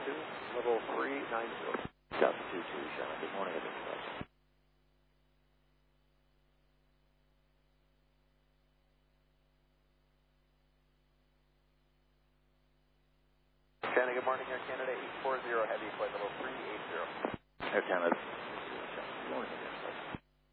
level 390. Delta 22, Shannon. Good morning, everyone. Shannon, good morning, Air Canada 840, heavy flight level 380. Air Canada. Good morning.